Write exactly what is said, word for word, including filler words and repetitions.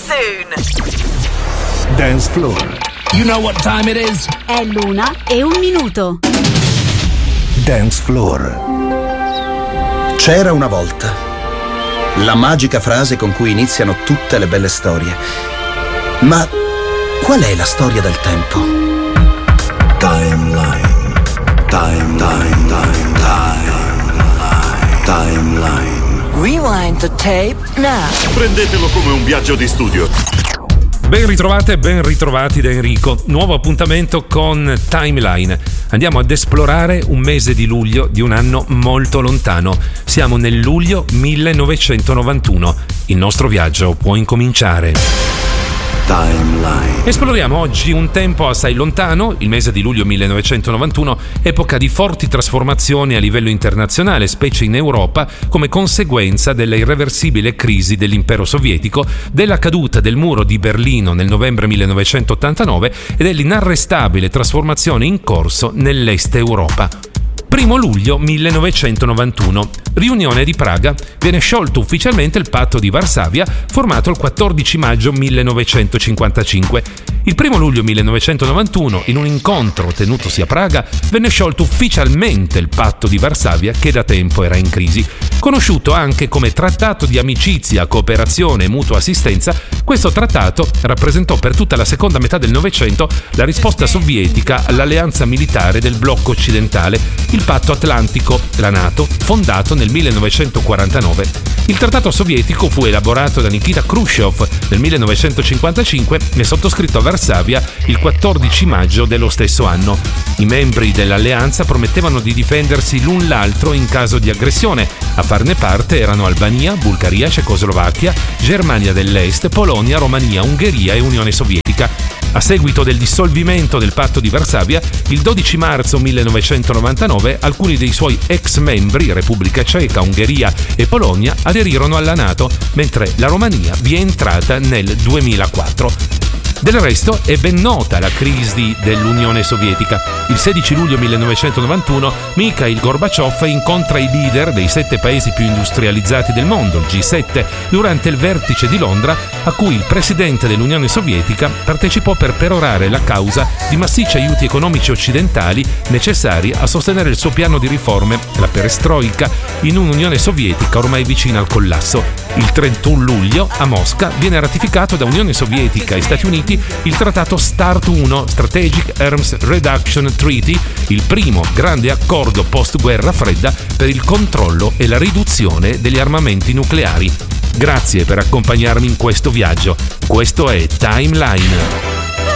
soon. Dance Floor. You know what time it is? È l'una e un minuto. Dance Floor. C'era una volta. La magica frase con cui iniziano tutte le belle storie. Ma qual è la storia del tempo? Timeline. Timeline. Timeline. Timeline. Rewind the tape now. Prendetelo come un viaggio di studio. Ben ritrovate e ben ritrovati da Enrico. Nuovo appuntamento con Timeline. Andiamo ad esplorare un mese di luglio di un anno molto lontano. Siamo nel luglio millenovecentonovantuno. Il nostro viaggio può incominciare. Timeline. Esploriamo oggi un tempo assai lontano, il mese di luglio millenovecentonovantuno, epoca di forti trasformazioni a livello internazionale, specie in Europa, come conseguenza della irreversibile crisi dell'impero sovietico, della caduta del muro di Berlino nel novembre millenovecentottantanove e dell'inarrestabile trasformazione in corso nell'est Europa. Primo luglio millenovecentonovantuno. Riunione di Praga. Viene sciolto ufficialmente il patto di Varsavia, formato il quattordici maggio millenovecentocinquantacinque. Il primo luglio millenovecentonovantuno, in un incontro tenutosi a Praga, venne sciolto ufficialmente il patto di Varsavia, che da tempo era in crisi. Conosciuto anche come Trattato di amicizia, cooperazione e mutua assistenza, questo trattato rappresentò per tutta la seconda metà del Novecento la risposta sovietica all'alleanza militare del blocco occidentale, il Patto Atlantico, la NATO, fondato nel millenovecentoquarantanove. Il trattato sovietico fu elaborato da Nikita Khrushchev nel millenovecentocinquantacinque e sottoscritto a Varsavia il quattordici maggio dello stesso anno. I membri dell'alleanza promettevano di difendersi l'un l'altro in caso di aggressione. A farne parte erano Albania, Bulgaria, Cecoslovacchia, Germania dell'Est, Polonia, Romania, Ungheria e Unione Sovietica. A seguito del dissolvimento del patto di Varsavia, il dodici marzo millenovecentonovantanove alcuni dei suoi ex membri, Repubblica Ceca, Ungheria e Polonia, aderirono alla NATO, mentre la Romania vi è entrata nel duemilaquattro. Del resto è ben nota la crisi dell'Unione Sovietica. Il sedici luglio millenovecentonovantuno Mikhail Gorbaciov incontra i leader dei sette paesi più industrializzati del mondo, il G sette, durante il vertice di Londra, a cui il presidente dell'Unione Sovietica partecipò per perorare la causa di massicci aiuti economici occidentali necessari a sostenere il suo piano di riforme, la perestroika, in un'Unione Sovietica ormai vicina al collasso. Il trentuno luglio, a Mosca, viene ratificato da Unione Sovietica e Stati Uniti il trattato START uno, Strategic Arms Reduction Treaty, il primo grande accordo post-guerra fredda per il controllo e la riduzione degli armamenti nucleari. Grazie per accompagnarmi in questo viaggio. Questo è Timeline.